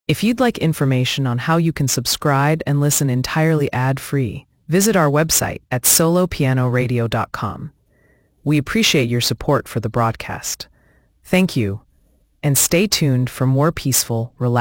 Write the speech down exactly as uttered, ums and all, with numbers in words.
If you'd like information on how you can subscribe and listen entirely ad-free, visit our website at solo piano radio dot com. We appreciate your support for the broadcast. Thank you, and stay tuned for more peaceful, relaxing